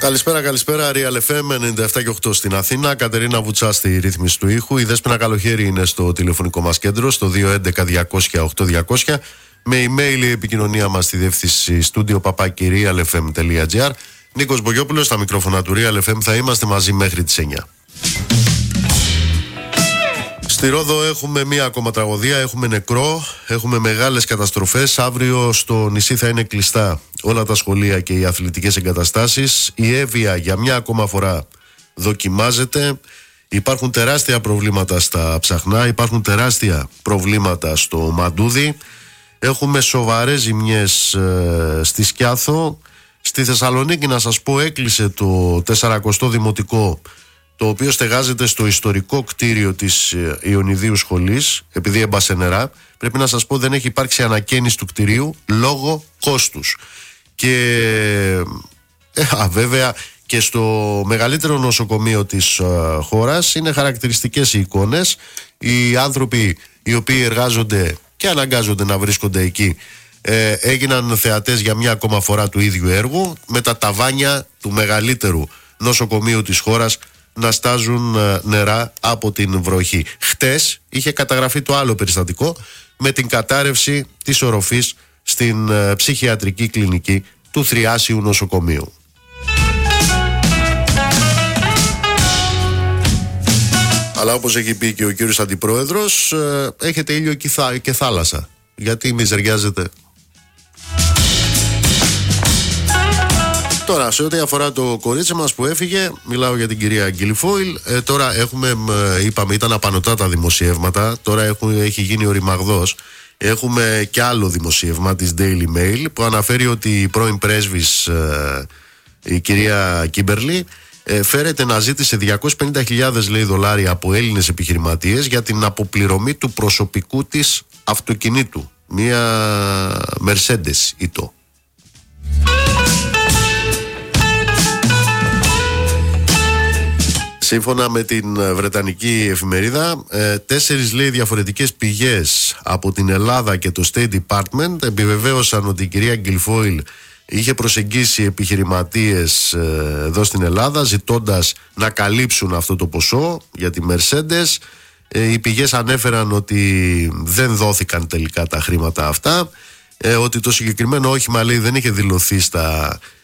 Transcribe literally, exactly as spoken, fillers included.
Καλησπέρα, καλησπέρα. Real εφ εμ ενενήντα επτά και οκτώ στην Αθήνα. Κατερίνα Βουτσά στη ρύθμιση του ήχου. Η Δέσποινα Καλοχέρη είναι στο τηλεφωνικό μας κέντρο, στο δύο έντεκα διακόσια οκτώ διακόσια. Με email η επικοινωνία μας στη διεύθυνση studio παπάκι real f m τελεία g r. Νίκος Μπογιόπουλος στα μικρόφωνα του Real εφ εμ. Θα είμαστε μαζί μέχρι τις εννιά. Στη Ρόδο έχουμε μία ακόμα τραγωδία, έχουμε νεκρό, έχουμε μεγάλες καταστροφές. Αύριο στο νησί θα είναι κλειστά όλα τα σχολεία και οι αθλητικές εγκαταστάσεις. Η Εύβοια για μια ακόμα φορά δοκιμάζεται. Υπάρχουν τεράστια προβλήματα στα Ψαχνά, υπάρχουν τεράστια προβλήματα στο Μαντούδι. Έχουμε σοβαρές ζημιές ε, στη Σκιάθο. Στη Θεσσαλονίκη, να σας πω, έκλεισε το τεσσαρακοστό Δημοτικό, το οποίο στεγάζεται στο ιστορικό κτίριο της Ιωνιδίου Σχολής, επειδή έμπασε νερά. Πρέπει να σας πω, δεν έχει υπάρξει ανακαίνιση του κτιρίου λόγω κόστους. Και ε, α, βέβαια και στο μεγαλύτερο νοσοκομείο της α, χώρας είναι χαρακτηριστικές οι εικόνες. Οι άνθρωποι οι οποίοι εργάζονται και αναγκάζονται να βρίσκονται εκεί ε, έγιναν θεατές για μια ακόμα φορά του ίδιου έργου, με τα ταβάνια του μεγαλύτερου νοσοκομείου της χώρας να στάζουν νερά από την βροχή. Χτες είχε καταγραφεί το άλλο περιστατικό με την κατάρρευση της οροφής στην ψυχιατρική κλινική του Θριάσιου νοσοκομείου. Αλλά όπως έχει πει και ο κύριος Αντιπρόεδρος, έχετε ήλιο και θάλασσα. Γιατί μιζεριάζετε? Τώρα, σε ό,τι αφορά το κορίτσι μας που έφυγε, μιλάω για την κυρία Γκυλιφόιλ. Ε, τώρα έχουμε, είπαμε, ήταν απανωτά τα δημοσιεύματα. Τώρα έχουν, έχει γίνει ο ρημαγδός. Έχουμε και άλλο δημοσίευμα της Daily Mail που αναφέρει ότι η πρώην πρέσβης, ε, η κυρία Κίμπερλι, ε, φέρεται να ζήτησε διακόσιες πενήντα χιλιάδες λέει δολάρια από Έλληνες επιχειρηματίες για την αποπληρωμή του προσωπικού της αυτοκινήτου. Μία Mercedes ήτο. Σύμφωνα με την βρετανική εφημερίδα, ε, τέσσερις λέει διαφορετικές πηγές από την Ελλάδα και το State Department επιβεβαίωσαν ότι η κυρία Γκυλφόιλ είχε προσεγγίσει επιχειρηματίες ε, εδώ στην Ελλάδα, ζητώντας να καλύψουν αυτό το ποσό για τη Mercedes. Ε, οι πηγές ανέφεραν ότι δεν δόθηκαν τελικά τα χρήματα αυτά, ε, ότι το συγκεκριμένο όχημα λέει δεν είχε δηλωθεί στα